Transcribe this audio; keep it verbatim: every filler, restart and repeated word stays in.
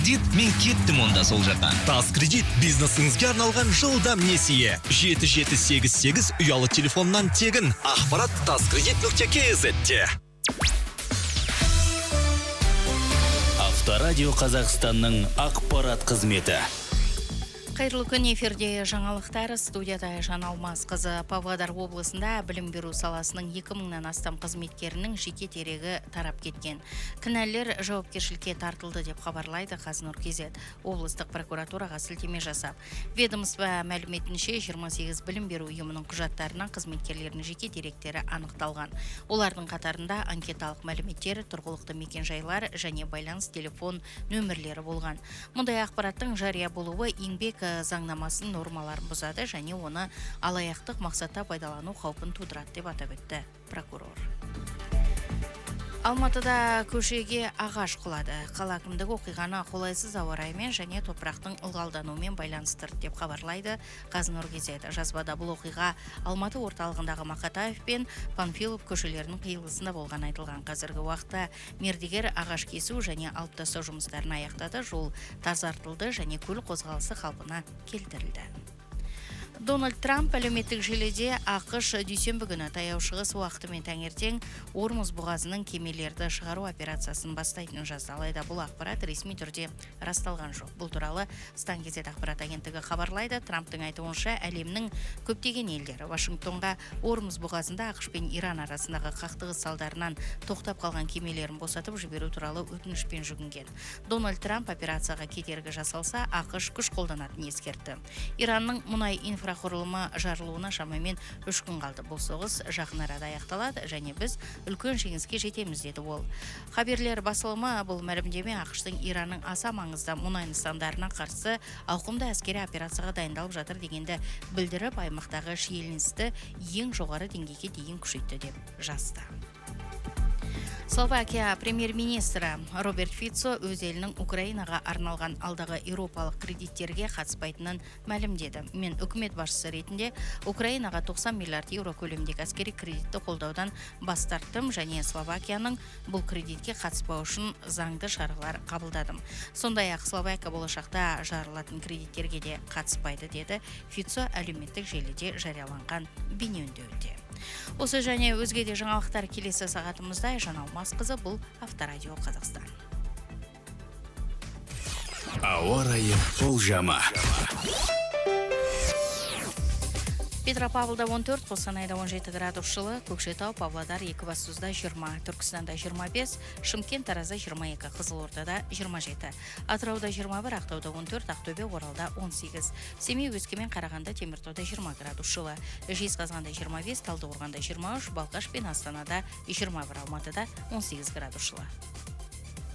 Кредит мен кеттім онда сол жаққа. Тас кредит бизнесіңізге арналған жылдам несие. жеті жеті сегіз сегіз ұялы телефоннан тегін. Ақпарат таскредит нүкте кз-те. Авторадио Қазақстанның ақпарат қызметі. Қайырлы күн, эфирде жаңалықтар, студияда Жаналмас қызы. Павлодар облысында білім беру саласының екі мыңнан астам қызметкерінің жеке дерегі тарап кеткен. Кінәлілер жауапкершілікке тартылды деп хабарлайды Қазнұр кз. Облыстық прокуратураға сілтеме жасап. Ведомство мәліметінше жиырма сегіз білім беру ұйымының құжаттарынан қызметкерлерінің жеке деректері анықталған. Олардың қатарында анкеталық мәліметтер, тұрғылықты мекенжайлар және байланыс телефон нөмірлері болған. Мұндай ақпараттың жария болуы еңбек заңнамасын нормаларын бұзады және оны алаяқтық мақсатта пайдалану қаупін тудырады деп атап өтті прокурор. Алматыда көшеге ағаш құлады. Қала әкімдігі оқиғаны қолайсыз ауа райымен және топырақтың ылғалдануымен байланыстырды деп хабарлайды Қазнұр кз. Жазбада бұл оқиға Алматы орталығындағы Мақатаев пен Панфилов көшелерінің қиылысында болған айтылған. Қазіргі уақытта мердігер ағаш кесу және алып тастау жұмыстарын аяқтады, жол тазартылды және көлік қозғалысы қалпына келтірілді. Дональд Трамп әлеуметтік желіде ақш дүйсенбі күні таяу шығыс уақытымен таңертең Ормуз бұғазының кемелерді шығару операциясын бастайтынын жазды. Алайда бұл ақпарат ресми түрде расталған жоқ. Бұл туралы Стан кз ақпарат агенттігі хабарлайды. Трамптың айтуынша әлемнің көптеген елдері Вашингтонға Ормуз бұғазында ақш пен Иран арасындағы қақтығыс салдарынан тоқтап қалған кемелерін босатып жіберу туралы өтінішпен жүгінген. Дональд Трамп операцияға кедергі жасалса, ақш күш қолданатынын ескертті. Иранның мұнай инфрақұрылымы жарылуына шамамен үш күн қалды. Бұл соғыс жақын арада аяқталады және біз үлкен жеңіске жетеміз деді ол. Хаберлер басылымы бұл мәлімдеме ақштың Иранның аса маңызды мұнай нысандарына қарсы ауқымды әскери операцияға дайындалып жатыр дегенді білдіріп, аймақтағы шиеленісті ең жоғары деңгейге дейін күшейтті деп жазды. Словакия премьер-министрі Роберт Фицо өз елінің Украинаға арналған алдағы еуропалық кредиттерге қатыспайтынын мәлімдеді. Мен үкімет басшысы ретінде Украинаға тоқсан миллиард еуро көлемдегі әскери кредитті қолдаудан бас тарттым және Словакияның бұл кредитке қатыспау үшін заңды шаралар қабылдадым. Сондай-ақ Словакия болашақта жарылатын кредиттерге де қатыспайды деді Фицо әлеуметтік желіде жарияланған бейнеүндеуінде. Осы және өзге де жаңалықтар келесі сағатымызда. Жаналмас қызы, бұл Авторадио Қазақстан. Ауа райы болжамы. Петропавлда он төрт, Қостанайда он жеті градус жылы, Көкшетау, Павлодар, Екібастұзда жиырма, Түркістанда жиырма бес, Шымкент, Таразда жиырма екі, Қызылордада жиырма жеті, Атырауда жиырма бір, Ақтауда он төрт, Ақтөбе, Оралда он сегіз, Семей, Өскемен, Қарағанды, Теміртауда жиырма градус жылы, Жезқазғанда жиырма бес, Талдықорғанда жиырма үш, Балқаш пен Астанада жиырма бір, Алматыда он сегіз градус жылы.